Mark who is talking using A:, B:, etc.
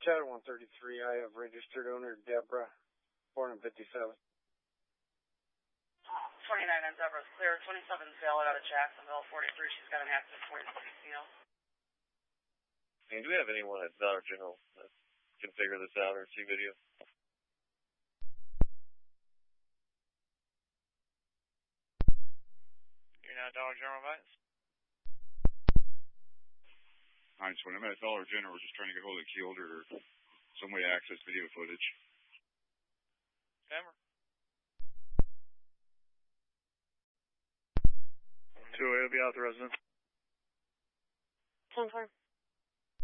A: Chatter 133, I have registered owner Deborah, born in 57.
B: 29 on Deborah's clear. 27's valid out of Jacksonville. 43, she's got an active 46 seal.
C: And do we have anyone at Dollar General that can figure this out or see video?
D: You're now Dollar General Vice?
E: I just went. I'm at Dollar General, just trying to get hold of the key holder or some way to access video footage.
D: Camera.
F: 2A will be out the residence.
B: 10-4.